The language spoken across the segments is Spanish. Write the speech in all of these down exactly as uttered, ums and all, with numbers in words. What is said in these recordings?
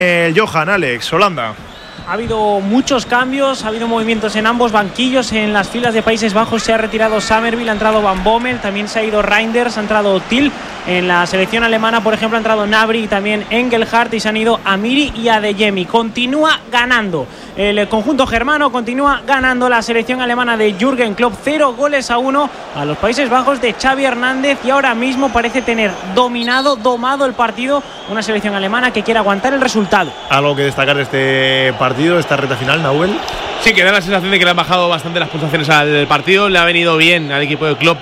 El Johan, Alex, Holanda. Ha habido muchos cambios, ha habido movimientos en ambos banquillos. En las filas de Países Bajos se ha retirado Summerville, ha entrado Van Bommel, también se ha ido Reinders, ha entrado Till. En la selección alemana, por ejemplo, ha entrado Gnabry y también Engelhardt, y se han ido Amiri y Adeyemi. Continúa ganando el conjunto germano, continúa ganando la selección alemana de Jürgen Klopp, cero goles a uno a los Países Bajos de Xavi Hernández, y ahora mismo parece tener dominado, domado el partido una selección alemana que quiere aguantar el resultado. ¿Algo que destacar de este partido, esta recta final, Nahuel? Sí, que da la sensación de que le han bajado bastante las pulsaciones al partido. Le ha venido bien al equipo de Klopp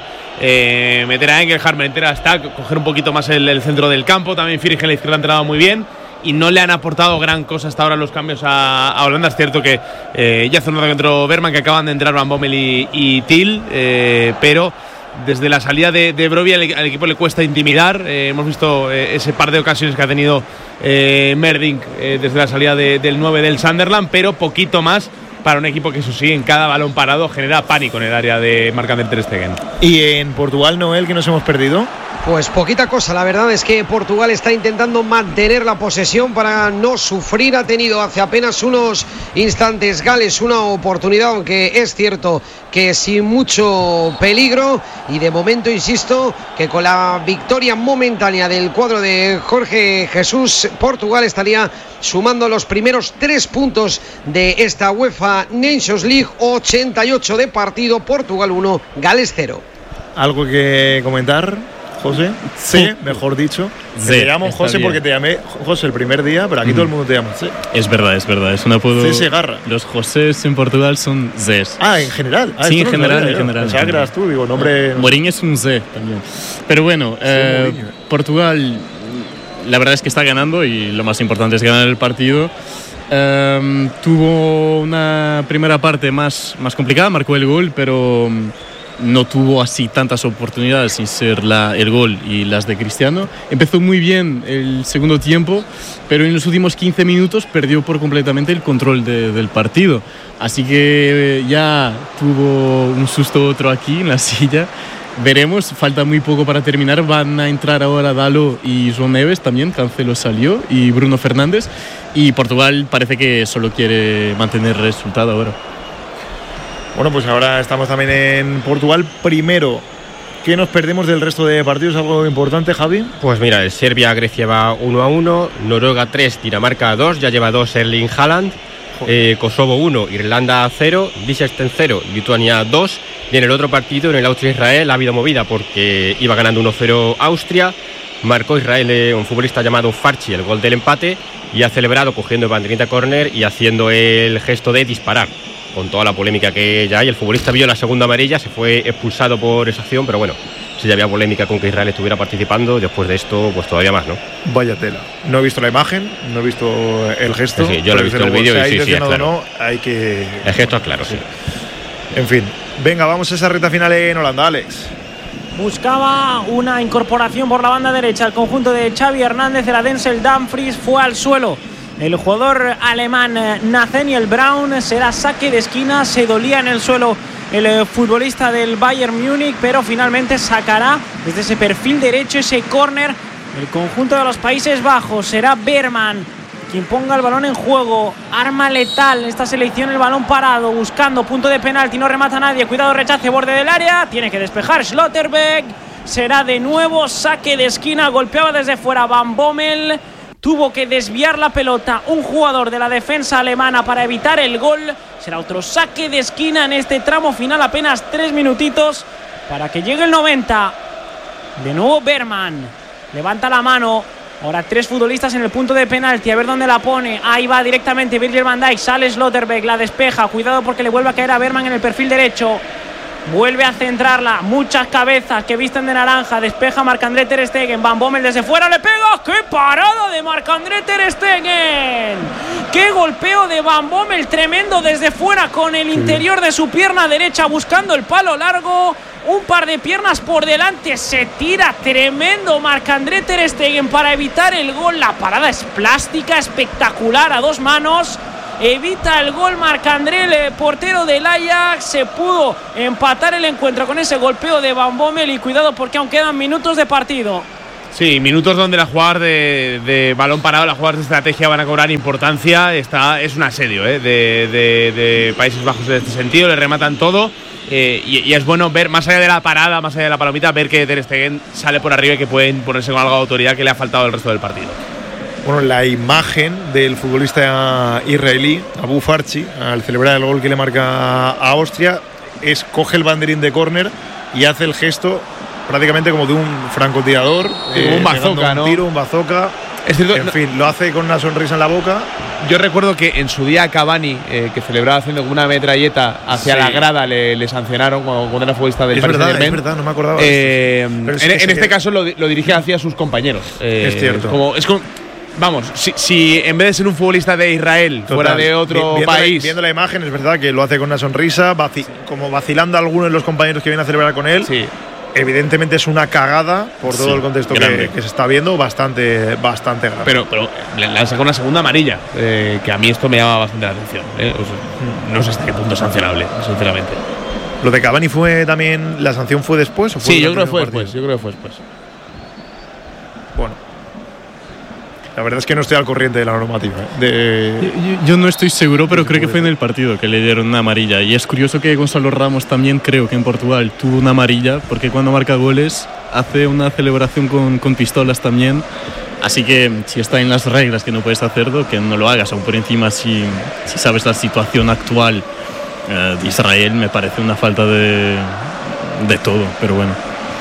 eh, meter a Engelhardt, meter a Stack, coger un poquito más el, el centro del campo. También Friedrich a la izquierda ha entrenado muy bien y no le han aportado gran cosa hasta ahora los cambios a, a Holanda. Es cierto que eh, ya hace un rato que entró Berman, que acaban de entrar Van Bommel y, y Till, eh, pero desde la salida de, de Brobbey al, al equipo le cuesta intimidar. Eh, hemos visto eh, ese par de ocasiones que ha tenido eh, Merdink eh, desde la salida de, del nueve del Sunderland, pero poquito más para un equipo que, eso sí, en cada balón parado genera pánico en el área de Marc-André ter Stegen. ¿Y en Portugal, Noel, que nos hemos perdido? Pues poquita cosa, la verdad es que Portugal está intentando mantener la posesión para no sufrir. Ha tenido hace apenas unos instantes Gales una oportunidad, aunque es cierto que sin mucho peligro, y de momento insisto que con la victoria momentánea del cuadro de Jorge Jesús, Portugal estaría sumando los primeros tres puntos de esta UEFA Nations League. Ochenta y ocho de partido, Portugal uno, Gales cero. ¿Algo que comentar, José? Sí, mejor dicho. Sí, te llamo José bien, porque te llamé José el primer día, pero aquí mm. todo el mundo te llama José. Es verdad, es verdad. Es un apodo. C. Segarra. Los Josés en Portugal son Zés. Ah, en general. Ah, sí, en general, en general. Pensaba que eras tú, digo, nombre. Mourinho es un Z también. Pero bueno, sí, eh, Portugal, la verdad es que está ganando y lo más importante es ganar el partido. Um, tuvo una primera parte más, más complicada, marcó el gol, pero no tuvo así tantas oportunidades sin ser la, el gol y las de Cristiano. Empezó muy bien el segundo tiempo, pero en los últimos quince minutos perdió por completamente el control de, del partido. Así que ya tuvo un susto otro aquí en la silla. Veremos, falta muy poco para terminar. Van a entrar ahora Dalo y João Neves también, Cancelo salió, y Bruno Fernández. Y Portugal parece que solo quiere mantener el resultado ahora. Bueno, pues ahora estamos también en Portugal. Primero, ¿qué nos perdemos del resto de partidos? ¿Algo importante, Javi? Pues mira, el Serbia-Grecia va uno a uno, Noruega tres, Dinamarca dos, ya lleva dos Erling Haaland. Eh, Kosovo uno, Irlanda cero, Liechtenstein cero, Lituania dos. Y en el otro partido, en el Austria-Israel, ha habido movida porque iba ganando uno cero Austria. Marcó Israel, eh, un futbolista llamado Farchi, el gol del empate, y ha celebrado cogiendo el banderita córner y haciendo el gesto de disparar, con toda la polémica que ya hay. El futbolista vio la segunda amarilla, se fue expulsado por esa acción, pero bueno, si ya había polémica con que Israel estuviera participando, después de esto, pues todavía más, ¿no? Vaya tela. No he visto la imagen, no he visto el gesto. Sí, sí, yo lo he visto el vídeo y sí, sí, es claro. No, hay que... El gesto es claro, sí. En fin, venga, vamos a esa recta final en Holanda, Alex. Buscaba una incorporación por la banda derecha. El conjunto de Xavi Hernández, era Denzel Dumfries, fue al suelo el jugador alemán Nathaniel Brown. Será saque de esquina, se dolía en el suelo el futbolista del Bayern Múnich, pero finalmente sacará desde ese perfil derecho ese córner el conjunto de los Países Bajos. Será Berman quien ponga el balón en juego. Arma letal esta selección, el balón parado, buscando punto de penalti, no remata nadie, cuidado, rechace, borde del área, tiene que despejar Schlotterbeck. Será de nuevo saque de esquina, golpeaba desde fuera Van Bommel, tuvo que desviar la pelota un jugador de la defensa alemana para evitar el gol. Será otro saque de esquina en este tramo final, apenas tres minutitos para que llegue el noventa. De nuevo Berman, levanta la mano. Ahora tres futbolistas en el punto de penalti, a ver dónde la pone. Ahí va directamente Virgil van Dijk, sale Schlotterbeck, la despeja, cuidado porque le vuelve a caer a Berman en el perfil derecho. Vuelve a centrarla, muchas cabezas que visten de naranja, despeja Marc-André ter Stegen, Van Bommel desde fuera le pega. ¡Qué parada de Marc-André ter Stegen! ¡Qué golpeo de Van Bommel tremendo desde fuera con el interior de su pierna derecha buscando el palo largo! Un par de piernas por delante, se tira tremendo Marc-André ter Stegen para evitar el gol. La parada es plástica, espectacular a dos manos. Evita el gol Marc-André, el portero del Ajax. Se pudo empatar el encuentro con ese golpeo de Van Bommel. Y cuidado porque aún quedan minutos de partido. Sí, minutos donde las jugadas de, de balón parado, las jugadas de estrategia van a cobrar importancia. Está, es un asedio ¿eh? de, de, de Países Bajos en este sentido, le rematan todo. Eh, y, y es bueno ver, más allá de la parada, más allá de la palomita, ver que Ter Stegen sale por arriba y que pueden ponerse con algo de autoridad que le ha faltado el resto del partido. Bueno, la imagen del futbolista israelí, Abu Farchi, al celebrar el gol que le marca a Austria, es coge el banderín de córner y hace el gesto prácticamente como de un francotirador, sí, eh, un bazooka, un ¿no? tiro, un bazooka. Es cierto, en no, fin, lo hace con una sonrisa en la boca. Yo recuerdo que en su día Cavani, eh, que celebraba haciendo como una metralleta hacia sí. la grada, le, le sancionaron cuando, cuando era futbolista del Paris Saint-Germain. Es verdad, no me acordaba. Eh, de esto. En, Es en este que... caso lo, lo dirige hacia sus compañeros. Eh, es cierto. Es como, es como, vamos, si, si en vez de ser un futbolista de Israel, Total. fuera de otro viendo país. La, viendo la imagen, es verdad que lo hace con una sonrisa, vaci como vacilando a algunos de los compañeros que vienen a celebrar con él. Sí. Evidentemente es una cagada por todo sí, el contexto que, que se está viendo, bastante, bastante grave. Pero, pero le, le han sacado una segunda amarilla, eh, que a mí esto me llama bastante la atención. Eh. O sea, no sé hasta qué punto es sancionable, sinceramente. ¿Lo de Cavani fue también, la sanción fue después? ¿O fue sí, yo creo que fue después, yo creo que fue después. Bueno. La verdad es que no estoy al corriente de la normativa. ¿eh? De yo, yo no estoy seguro, pero creo que fue en el partido que le dieron una amarilla. Y es curioso que Gonzalo Ramos también creo que en Portugal tuvo una amarilla, porque cuando marca goles hace una celebración con, con pistolas también. Así que si está en las reglas que no puedes hacerlo, que no lo hagas. Aún por encima, si, si sabes la situación actual eh, de Israel, me parece una falta de, de todo. Pero bueno.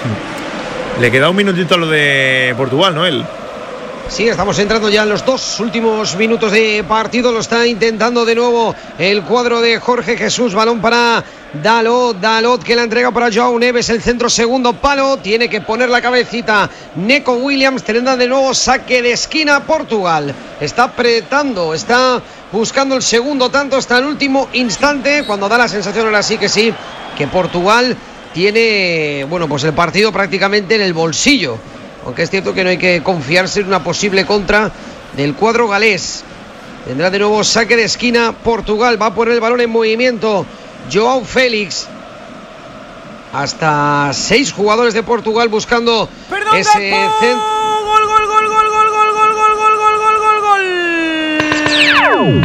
Le queda un minutito a lo de Portugal, ¿no? Él. Sí, estamos entrando ya en los dos últimos minutos de partido. Lo está intentando de nuevo el cuadro de Jorge Jesús. Balón para Dalot. Dalot que la entrega para Joao Neves. El centro, segundo palo. Tiene que poner la cabecita Neco Williams. Tendrá de nuevo saque de esquina Portugal. Está apretando, está buscando el segundo tanto hasta el último instante. Cuando da la sensación ahora sí que sí, que Portugal tiene, bueno, pues el partido prácticamente en el bolsillo. Aunque es cierto que no hay que confiarse en una posible contra del cuadro galés. Tendrá de nuevo saque de esquina Portugal. Va a poner el balón en movimiento Joao Félix. Hasta seis jugadores de Portugal buscando Perdón, ese centro. Gol, gol, gol, gol, gol, gol, gol, gol, gol, gol, gol, gol,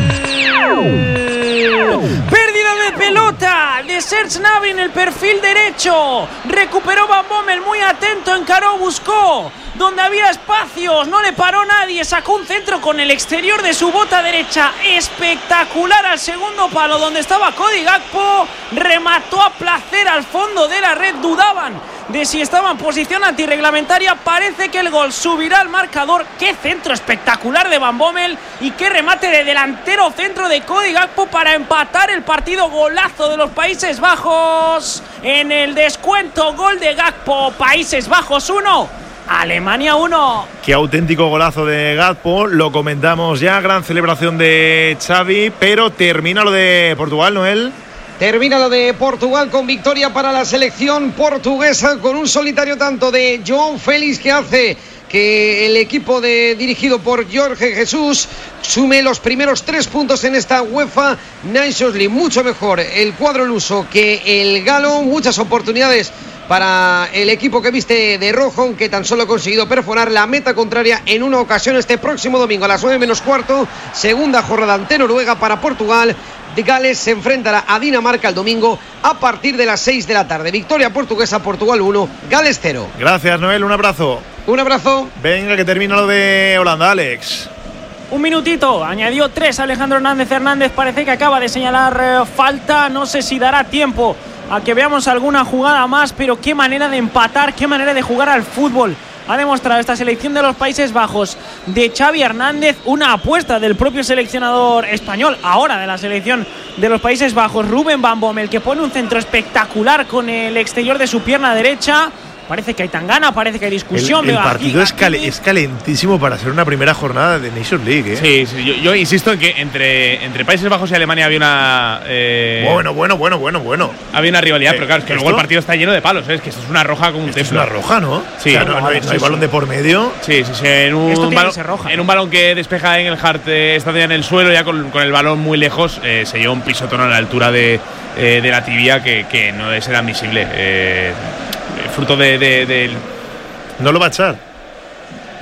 gol. Pérdida de pelota de Serge Gnabry en el perfil derecho. Recuperó Van Bommel, muy atento, encaró, buscó donde había espacios, no le paró nadie, sacó un centro con el exterior de su bota derecha espectacular al segundo palo donde estaba Cody Gakpo, remató a placer al fondo de la red, dudaban de si estaba en posición antirreglamentaria, parece que el gol subirá al marcador. Qué centro espectacular de Van Bommel y qué remate de delantero centro de Cody Gakpo para empatar el partido. Golazo de los Países Bajos en el descuento, gol de Gakpo. Países Bajos uno, Alemania uno. Qué auténtico golazo de Gakpo, lo comentamos ya, gran celebración de Xavi, pero termina lo de Portugal, Noel. Termina lo de Portugal con victoria para la selección portuguesa, con un solitario tanto de Joao Félix que hace que el equipo de, dirigido por Jorge Jesús sume los primeros tres puntos en esta UEFA Nations League. Mucho mejor el cuadro luso que el galo, muchas oportunidades para el equipo que viste de rojo, aunque tan solo ha conseguido perforar la meta contraria en una ocasión. Este próximo domingo a las nueve menos cuarto, segunda jornada ante Noruega para Portugal. Gales se enfrentará a Dinamarca el domingo a partir de las seis de la tarde. Victoria portuguesa, Portugal uno, Gales cero. Gracias, Noel, un abrazo. Un abrazo. Venga, que termina lo de Holanda, Alex. Un minutito, añadió tres Alejandro Hernández Hernández, parece que acaba de señalar eh, falta, no sé si dará tiempo a que veamos alguna jugada más, pero qué manera de empatar, qué manera de jugar al fútbol ha demostrado esta selección de los Países Bajos de Xavi Hernández, una apuesta del propio seleccionador español, ahora de la selección de los Países Bajos, Ruben Van Bommel, que pone un centro espectacular con el exterior de su pierna derecha. Parece que hay tangana, parece que hay discusión. El, el partido aquí, es, cal, aquí. es calentísimo para ser una primera jornada de Nations League, ¿eh? Sí, sí yo, yo insisto en que entre, entre Países Bajos y Alemania había una… Eh, bueno, bueno, bueno, bueno, bueno. Había una rivalidad, eh, pero claro, es que ¿esto? luego el partido está lleno de palos, ¿eh? Es que esto es una roja como un templo. Es una roja, ¿no? Sí. O sea, no, no, hay, no hay balón de por medio. Sí, sí, sí. En un, esto balón, roja, en un balón que despeja en el Hart, eh, está ya en el suelo, ya con, con el balón muy lejos, eh, se lleva un pisotón a la altura de, eh, de la tibia que, que no es admisible. Eh, fruto de, de, de… No lo va a echar.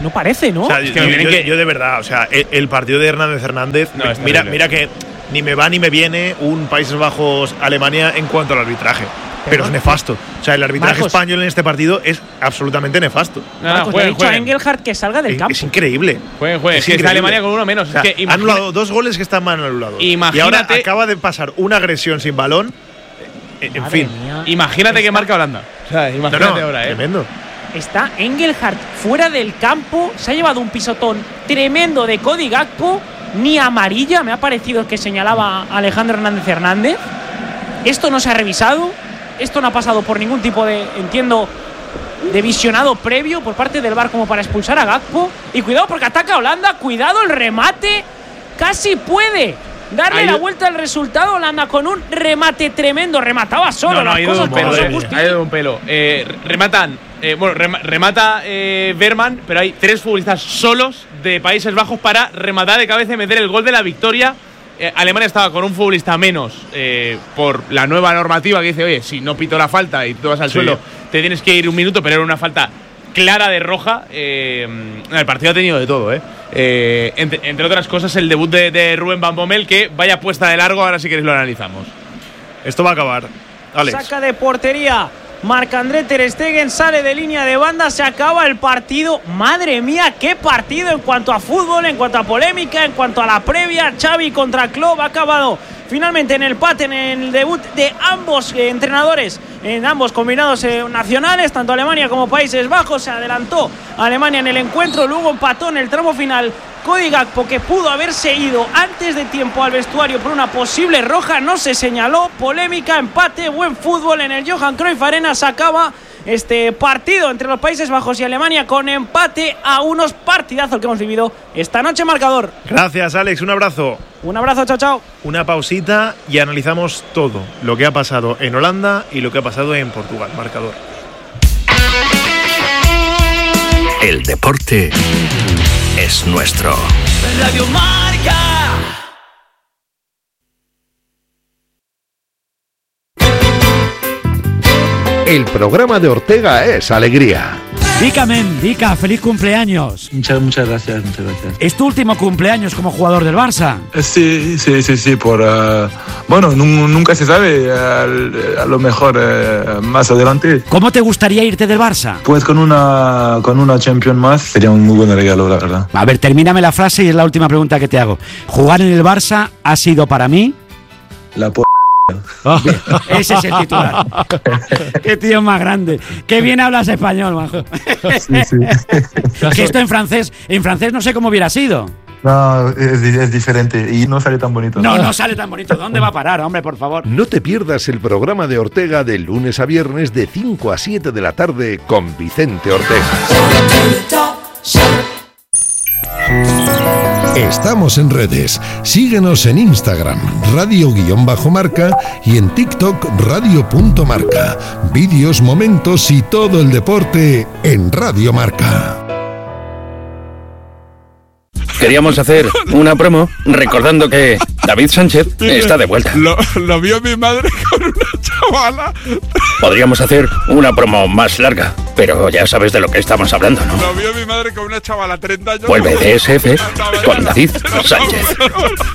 No parece, ¿no? O sea, Es que yo, me vienen yo- que- yo de verdad, o sea, el, el partido de Hernández Hernández, No, es mira, terrible. mira que ni me va ni me viene un Países Bajos-Alemania en cuanto al arbitraje. Pero es nefasto. O sea, el arbitraje Marcos. español en este partido es absolutamente nefasto. Nada, Marcos, le ha jueguen, dicho a jueguen. Engelhardt que salga del Es, campo. es increíble. Jueguen, jueguen. Es Es que está increíble. Alemania con uno menos. O sea, es que ha imagina- anulado dos goles que están mal anulados. Imagínate- Y ahora acaba de pasar una agresión sin balón. Eh, En Madre fin. mía. imagínate que Está- marca Holanda. O sea, No, imagínate no, ahora, ¿eh? tremendo. Está Engelhardt fuera del campo, se ha llevado un pisotón tremendo de Cody Gakpo, ni amarilla, me ha parecido el que señalaba Alejandro Hernández Hernández. Esto no se ha revisado, esto no ha pasado por ningún tipo de, entiendo, de visionado previo por parte del V A R como para expulsar a Gakpo. Y cuidado porque ataca a Holanda, cuidado el remate, casi puede darle Ahí- la vuelta al resultado. Holanda con un remate tremendo, remataba solo No, no, las ha ido de cosas un pelo. como son eh, justas. Ha ido de un pelo. Eh, rematan. eh, bueno, rema- remata eh, Berman, pero hay tres futbolistas solos de Países Bajos para rematar de cabeza y meter el gol de la victoria. Eh, Alemania estaba con un futbolista menos eh, por la nueva normativa que dice, oye, si no pito la falta y tú vas al Sí. suelo, te tienes que ir un minuto, pero era una falta clara de roja. Eh, el partido ha tenido de todo, ¿eh? Eh, entre, entre otras cosas, el debut de, de Rubén Van Bommel, que vaya puesta de largo, ahora si queréis lo analizamos. Esto va a acabar. Alex. Saca de portería. Marc-André Ter Stegen sale de línea de banda, se acaba el partido. Madre mía, qué partido en cuanto a fútbol, en cuanto a polémica, en cuanto a la previa. Xavi contra Klopp ha acabado finalmente en el empate, en el debut de ambos eh, entrenadores, en ambos combinados eh, nacionales, tanto Alemania como Países Bajos. Se adelantó Alemania en el encuentro, luego empató en el tramo final Cody Gakpo, que pudo haberse ido antes de tiempo al vestuario por una posible roja, no se señaló. Polémica, empate, buen fútbol en el Johan Cruyff Arena. Se acaba este partido entre los Países Bajos y Alemania con empate a unos partidazos que hemos vivido esta noche. Marcador. Gracias, Alex. Un abrazo. Un abrazo, chao, chao. Una pausita y analizamos todo lo que ha pasado en Holanda y lo que ha pasado en Portugal. Marcador. El deporte es nuestro. Radio Marca. El programa de Ortega es alegría. Vica, men, Vica, feliz cumpleaños. Muchas, muchas gracias, muchas gracias. ¿Es tu último cumpleaños como jugador del Barça? Eh, Sí, sí, sí, sí, por... uh, bueno, nu- nunca se sabe, a, a lo mejor uh, más adelante. ¿Cómo te gustaría irte del Barça? Pues con una, con una Champions más sería un muy buen regalo, la verdad. A ver, termíname la frase y es la última pregunta que te hago. ¿Jugar en el Barça ha sido para mí? La p***. Ese es el titular. Qué tío más grande. Qué bien hablas español, majo. Sí, sí. Que esto en francés, en francés no sé cómo hubiera sido. No, es, di- es diferente y no sale tan bonito. No, no sale tan bonito. ¿Dónde va a parar, hombre, por favor? No te pierdas el programa de Ortega de lunes a viernes de cinco a siete de la tarde con Vicente Ortega. Estamos en redes. Síguenos en Instagram, radio-marca y en TikTok, radio.marca. Vídeos, momentos y todo el deporte en Radio Marca. Queríamos hacer una promo recordando que David Sánchez está de vuelta. Lo, lo vio mi madre con una chavala. Podríamos hacer una promo más larga, pero ya sabes de lo que estamos hablando, ¿no? Lo vio mi madre con una chavala, treinta años. Vuelve D S F con David Sánchez.